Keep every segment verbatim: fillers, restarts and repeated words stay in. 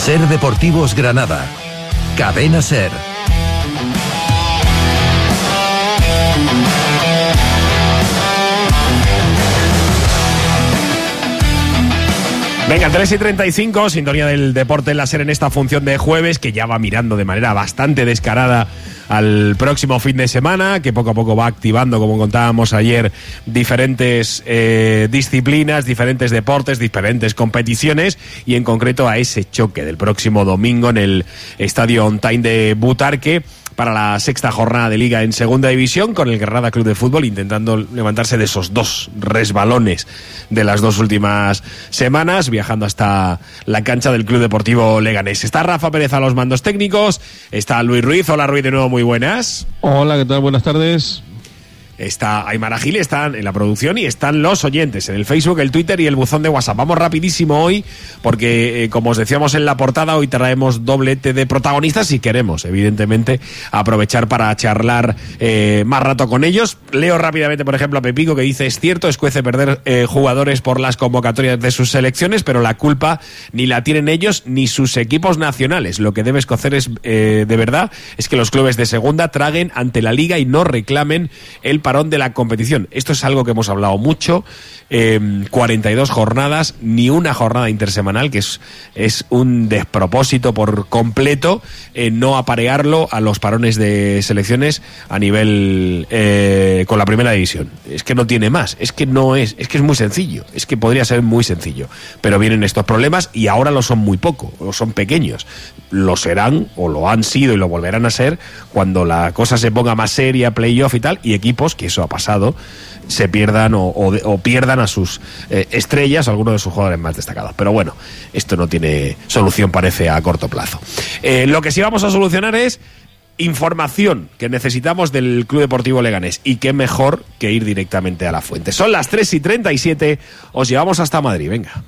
Ser Deportivos Granada. Cadena Ser. Venga, tres y treinta y cinco, sintonía del deporte en la Ser en esta función de jueves, que ya va mirando de manera bastante descarada al próximo fin de semana, que poco a poco va activando, como contábamos ayer, diferentes eh, disciplinas, diferentes deportes, diferentes competiciones, y en concreto a ese choque del próximo domingo en el Estadio On Time de Butarque, para la sexta jornada de Liga en Segunda División, con el Granada Club de Fútbol intentando levantarse de esos dos resbalones de las dos últimas semanas, viajando hasta la cancha del Club Deportivo Leganés. Está Rafa Pérez a los mandos técnicos, está Luis Ruiz. Hola Ruiz, de nuevo, muy buenas. Hola, ¿qué tal? Buenas tardes. Está Aymar Agil, están en la producción y están los oyentes en el Facebook, el Twitter y el buzón de WhatsApp. Vamos rapidísimo hoy porque, eh, como os decíamos en la portada, hoy traemos doblete de protagonistas y queremos, evidentemente, aprovechar para charlar eh, más rato con ellos. Leo rápidamente, por ejemplo, a Pepico, que dice: es cierto, escuece perder eh, jugadores por las convocatorias de sus selecciones, pero la culpa ni la tienen ellos ni sus equipos nacionales. Lo que debe escocer es, eh, de verdad, es que los clubes de segunda traguen ante la Liga y no reclamen el parón de la competición. Esto es algo que hemos hablado mucho. eh, cuarenta y dos jornadas, ni una jornada intersemanal, que es, es un despropósito por completo, eh, no aparearlo a los parones de selecciones a nivel eh, con la primera división. Es que no tiene más, es que no es, es que es muy sencillo, es que podría ser muy sencillo, pero vienen estos problemas y ahora lo son muy poco, o son pequeños. Lo serán, o lo han sido y lo volverán a ser cuando la cosa se ponga más seria, playoff y tal, y equipos, que eso ha pasado, se pierdan o, o, o pierdan a sus eh, estrellas, algunos de sus jugadores más destacados. Pero bueno, esto no tiene solución, parece, a corto plazo. Eh, lo que sí vamos a solucionar es información que necesitamos del Club Deportivo Leganés, y qué mejor que ir directamente a la fuente. Son las tres y treinta y siete, os llevamos hasta Madrid, venga.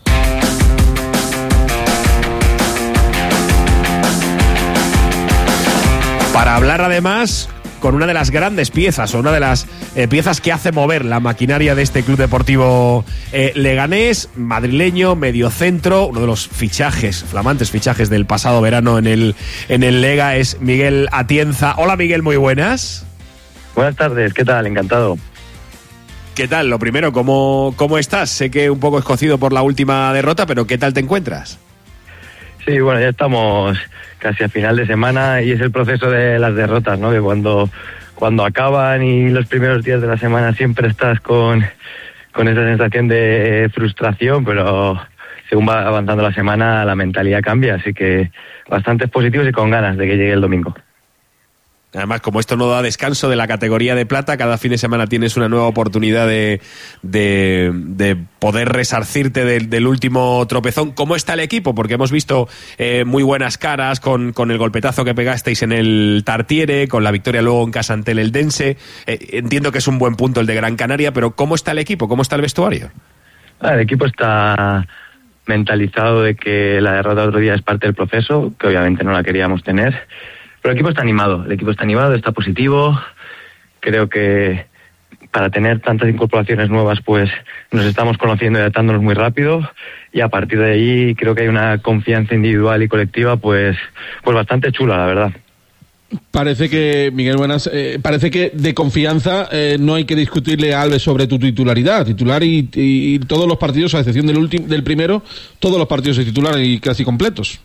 Para hablar además con una de las grandes piezas, o una de las eh, piezas que hace mover la maquinaria de este Club Deportivo eh, Leganés, madrileño, mediocentro, uno de los fichajes, flamantes fichajes del pasado verano en el, en el Lega, es Miguel Atienza. Hola Miguel, muy buenas. Buenas tardes, ¿qué tal? Encantado. ¿Qué tal? Lo primero, ¿cómo, cómo estás? Sé que un poco escocido por la última derrota, pero ¿qué tal te encuentras? Sí, bueno, ya estamos casi a final de semana y es el proceso de las derrotas, ¿no? Que cuando, cuando acaban y los primeros días de la semana siempre estás con, con esa sensación de frustración, pero según va avanzando la semana la mentalidad cambia, así que bastantes positivos y con ganas de que llegue el domingo. Además, como esto no da descanso de la categoría de plata, cada fin de semana tienes una nueva oportunidad de, de, de poder resarcirte del, del último tropezón. ¿Cómo está el equipo? Porque hemos visto eh, muy buenas caras con, con el golpetazo que pegasteis en el Tartiere, con la victoria luego en casa ante el Eldense. Eh, entiendo que es un buen punto el de Gran Canaria, pero ¿cómo está el equipo? ¿Cómo está el vestuario? Ah, el equipo está mentalizado de que la derrota de otro día es parte del proceso, que obviamente no la queríamos tener. Pero el equipo está animado, el equipo está animado, está positivo. Creo que para tener tantas incorporaciones nuevas, pues nos estamos conociendo y adaptándonos muy rápido. Y a partir de ahí creo que hay una confianza individual y colectiva, pues, pues bastante chula, la verdad. Parece que, Miguel, buenas, eh, parece que de confianza eh, no hay que discutirle a Alves sobre tu titularidad. Titular y, y, y todos los partidos, a excepción del, último, del primero, todos los partidos se titulan y casi completos.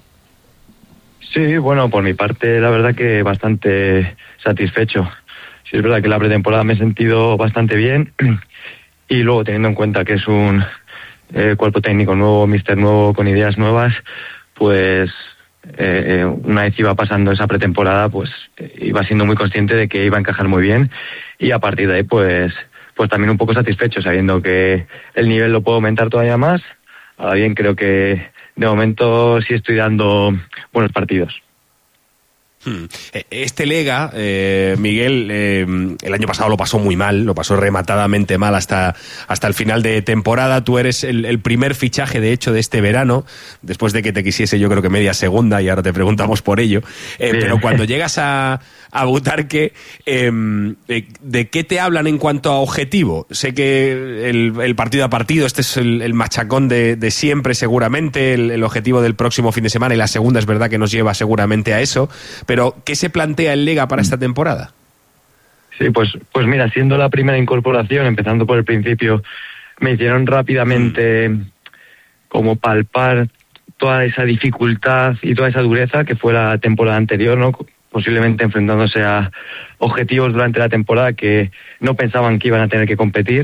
Sí, bueno, por mi parte la verdad que bastante satisfecho. Sí, es verdad que la pretemporada me he sentido bastante bien y luego teniendo en cuenta que es un eh, cuerpo técnico nuevo, míster nuevo, con ideas nuevas, pues eh, una vez iba pasando esa pretemporada, pues iba siendo muy consciente de que iba a encajar muy bien y a partir de ahí pues, pues también un poco satisfecho, sabiendo que el nivel lo puedo aumentar todavía más. Ahora bien, creo que de momento sí estoy dando buenos partidos. Este Lega, eh, Miguel, eh, el año pasado lo pasó muy mal, lo pasó rematadamente mal hasta, hasta el final de temporada. Tú eres el, el primer fichaje, de hecho, de este verano, después de que te quisiese yo creo que media segunda, y ahora te preguntamos por ello. Eh, pero cuando llegas a, a Butarque, eh, ¿de qué te hablan en cuanto a objetivo? Sé que el, el partido a partido, este es el, el machacón de, de siempre seguramente, el, el objetivo del próximo fin de semana, y la segunda es verdad que nos lleva seguramente a eso. Pero, ¿qué se plantea el Lega para esta temporada? Sí, pues, pues mira, siendo la primera incorporación, empezando por el principio, me hicieron rápidamente mm. como palpar toda esa dificultad y toda esa dureza que fue la temporada anterior, ¿no? Posiblemente enfrentándose a objetivos durante la temporada que no pensaban que iban a tener que competir.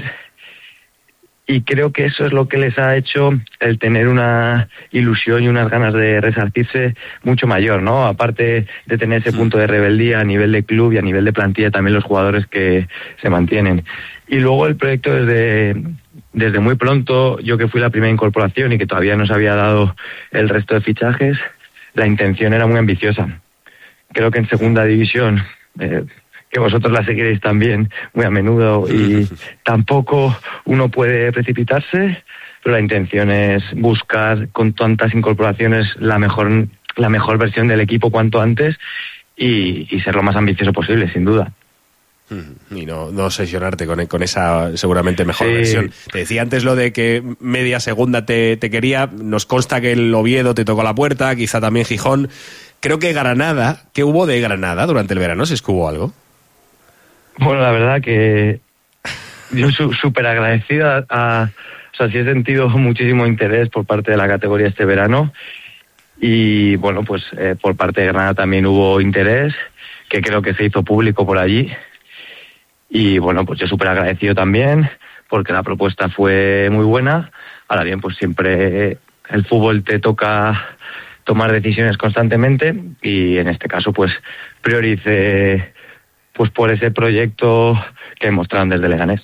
Y creo que eso es lo que les ha hecho el tener una ilusión y unas ganas de resarcirse mucho mayor, ¿no? Aparte de tener ese punto de rebeldía a nivel de club y a nivel de plantilla, también los jugadores que se mantienen. Y luego el proyecto desde, desde muy pronto, yo que fui la primera incorporación y que todavía no se había dado el resto de fichajes, la intención era muy ambiciosa. Creo que en segunda división... Eh, que vosotros la seguiréis también muy a menudo, y tampoco uno puede precipitarse, pero la intención es buscar con tantas incorporaciones la mejor la mejor versión del equipo cuanto antes y, y ser lo más ambicioso posible, sin duda. Y no, no obsesionarte con, con esa seguramente mejor sí. versión. Te decía antes lo de que media segunda te, te quería, nos consta que el Oviedo te tocó la puerta, quizá también Gijón. Creo que Granada, ¿qué hubo de Granada durante el verano? ¿Se es que hubo algo? Bueno, la verdad que yo súper agradecida a... O sea, sí he sentido muchísimo interés por parte de la categoría este verano, y bueno, pues eh, por parte de Granada también hubo interés, que creo que se hizo público por allí, y bueno, pues yo súper agradecido también, porque la propuesta fue muy buena. Ahora bien, pues siempre el fútbol te toca tomar decisiones constantemente, y en este caso pues prioricé pues por ese proyecto que mostraron desde Leganés.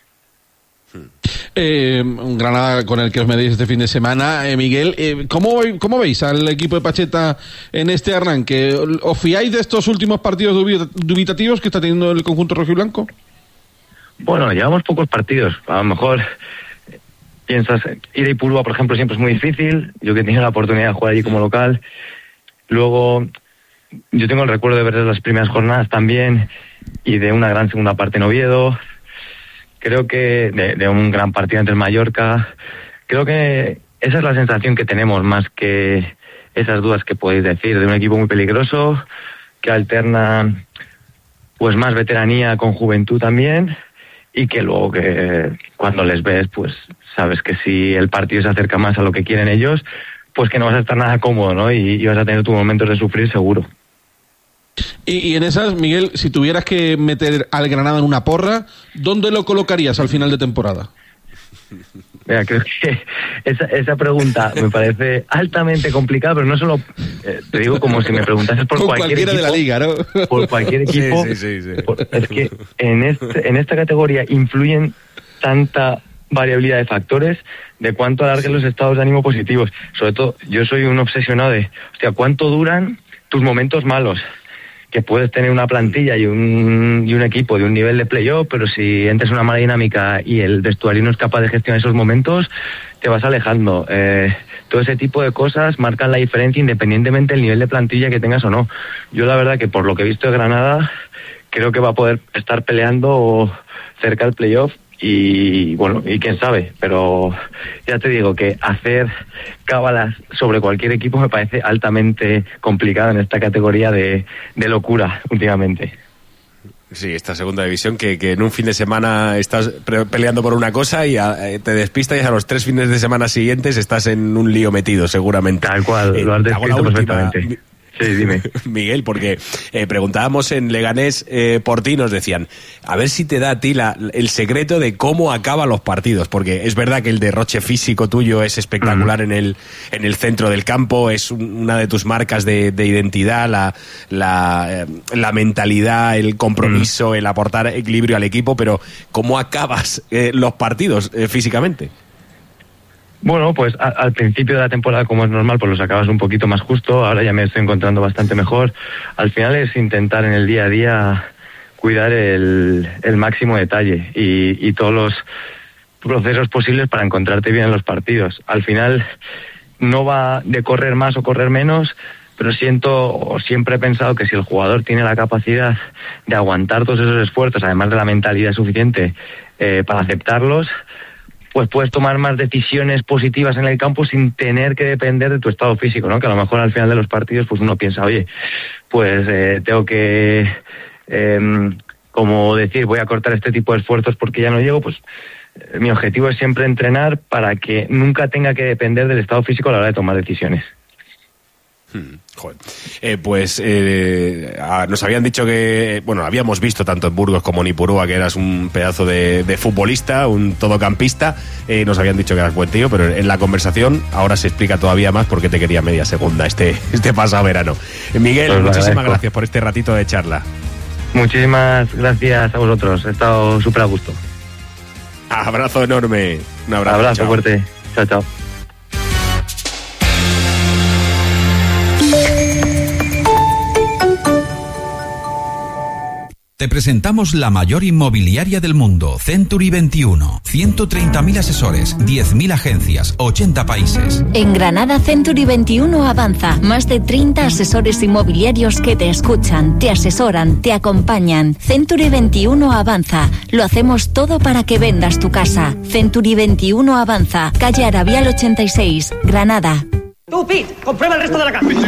Eh, Granada con el que os medís este fin de semana, eh, Miguel, eh, ¿cómo, ¿cómo veis al equipo de Pacheta en este arranque? ¿Os fiáis de estos últimos partidos dubitativos que está teniendo el conjunto rojiblanco? Bueno, llevamos pocos partidos, a lo mejor piensas, ir a Ipurúa por ejemplo siempre es muy difícil, yo que he tenido la oportunidad de jugar allí como local, luego yo tengo el recuerdo de ver las primeras jornadas también, y de una gran segunda parte en Oviedo, creo que de, de un gran partido entre el Mallorca. Creo que esa es la sensación que tenemos, más que esas dudas que podéis decir, de un equipo muy peligroso, que alterna pues más veteranía con juventud también, y que luego que cuando les ves pues sabes que si el partido se acerca más a lo que quieren ellos, pues que no vas a estar nada cómodo, ¿no? Y, y vas a tener tus momentos de sufrir seguro. Y, y en esas, Miguel, si tuvieras que meter al Granada en una porra, ¿dónde lo colocarías al final de temporada? Mira, creo que esa, esa pregunta me parece altamente complicada, pero no solo, eh, te digo, como si me preguntases por Con cualquier cualquiera equipo, de la liga, ¿no? por cualquier equipo. Sí, sí, sí, sí. Por, es que en, este, en esta categoría influyen tanta variabilidad de factores de cuánto alarguen los estados de ánimo positivos. Sobre todo, yo soy un obsesionado de, hostia, ¿cuánto duran tus momentos malos? Que puedes tener una plantilla y un, y un equipo de un nivel de playoff, pero si entras en una mala dinámica y el vestuario no es capaz de gestionar esos momentos, te vas alejando. Eh, todo ese tipo de cosas marcan la diferencia independientemente del nivel de plantilla que tengas o no. Yo la verdad que por lo que he visto de Granada, creo que va a poder estar peleando cerca del playoff. Y bueno, y quién sabe, pero ya te digo que hacer cábalas sobre cualquier equipo me parece altamente complicado en esta categoría de, de locura últimamente. Sí, esta segunda división que, que en un fin de semana estás peleando por una cosa y a, te despistas, y a los tres fines de semana siguientes estás en un lío metido seguramente. Tal cual, eh, lo has descrito perfectamente. Sí, dime. Miguel, porque eh, preguntábamos en Leganés eh, por ti, nos decían, a ver si te da a ti la, el secreto de cómo acaban los partidos, porque es verdad que el derroche físico tuyo es espectacular, uh-huh. en el en el centro del campo, es un, una de tus marcas de, de identidad, la la, eh, la mentalidad, el compromiso, uh-huh. el aportar equilibrio al equipo, pero ¿cómo acabas eh, los partidos eh, físicamente? Bueno, pues a, al principio de la temporada, como es normal, pues lo sacabas un poquito más justo. Ahora ya me estoy encontrando bastante mejor. Al final es intentar en el día a día cuidar el, el máximo detalle y, y todos los procesos posibles para encontrarte bien en los partidos. Al final no va de correr más o correr menos, pero siento o siempre he pensado que si el jugador tiene la capacidad de aguantar todos esos esfuerzos, además de la mentalidad suficiente eh, para aceptarlos, pues puedes tomar más decisiones positivas en el campo sin tener que depender de tu estado físico, ¿no? Que a lo mejor al final de los partidos pues uno piensa, oye, pues eh, tengo que, eh, como decir, voy a cortar este tipo de esfuerzos porque ya no llego. Pues eh, mi objetivo es siempre entrenar para que nunca tenga que depender del estado físico a la hora de tomar decisiones. Hmm, joder. Eh, pues eh, a, nos habían dicho que, bueno, habíamos visto tanto en Burgos como en Ipurúa que eras un pedazo de, de futbolista, un todocampista. Eh, nos habían dicho que eras buen tío, pero en la conversación ahora se explica todavía más por qué te quería media segunda este, este pasado verano. Eh, Miguel, pues muchísimas agradezco. Gracias por este ratito de charla. Muchísimas gracias a vosotros, he estado súper a gusto. Abrazo enorme. Un abrazo. Abrazo chao. fuerte. Chao, chao. Te presentamos la mayor inmobiliaria del mundo, Century veintiuno. ciento treinta mil asesores, diez mil agencias, ochenta países. En Granada, Century veintiuno avanza. Más de treinta asesores inmobiliarios que te escuchan, te asesoran, te acompañan. Century veintiuno avanza. Lo hacemos todo para que vendas tu casa. Century veintiuno avanza. Calle Arabial ochenta y seis, Granada. Tú, Pete, comprueba el resto de la casa.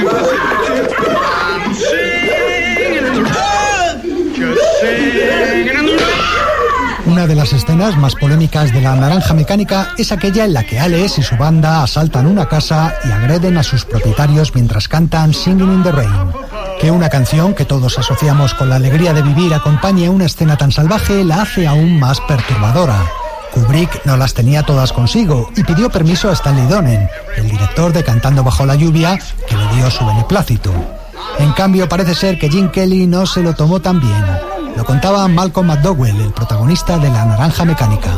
Una de las escenas más polémicas de La Naranja Mecánica es aquella en la que Alex y su banda asaltan una casa y agreden a sus propietarios mientras cantan Singing in the Rain. Que una canción que todos asociamos con la alegría de vivir acompañe una escena tan salvaje la hace aún más perturbadora. Kubrick no las tenía todas consigo y pidió permiso a Stanley Donen, el director de Cantando bajo la lluvia, que le dio su beneplácito. En cambio, parece ser que Gene Kelly no se lo tomó tan bien. Lo contaba Malcolm McDowell, el protagonista de La Naranja Mecánica.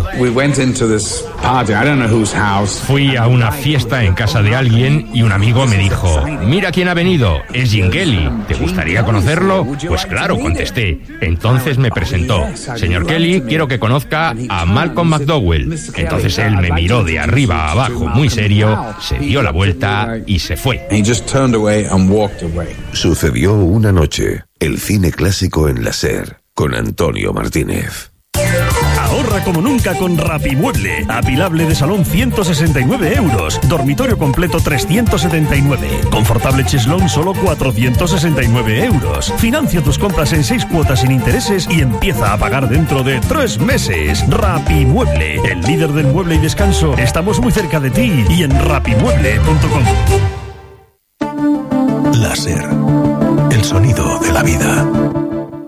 Fui a una fiesta en casa de alguien y un amigo me dijo: mira quién ha venido, es Gene Kelly, ¿te gustaría conocerlo? Pues claro, contesté. Entonces me presentó: señor Kelly, quiero que conozca a Malcolm McDowell. Entonces él me miró de arriba a abajo muy serio, se dio la vuelta y se fue. Sucedió una noche. El cine clásico en la SER, con Antonio Martínez. Ahorra como nunca con Rapimueble. Apilable de salón ciento sesenta y nueve euros. Dormitorio completo trescientos setenta y nueve. Confortable cheslón solo cuatrocientos sesenta y nueve euros. Financia tus compras en seis cuotas sin intereses y empieza a pagar dentro de tres meses. Rapimueble, el líder del mueble y descanso. Estamos muy cerca de ti y en rapimueble punto com. La SER, el sonido de la vida.